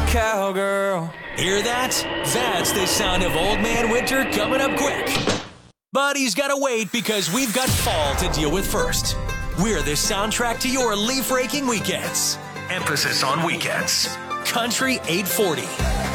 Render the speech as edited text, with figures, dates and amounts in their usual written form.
cowgirl. Hear that? That's the sound of Old Man Winter coming up quick. But he's got to wait because we've got fall to deal with first. We're the soundtrack to your leaf-raking weekends. Emphasis on weekends. Country 840.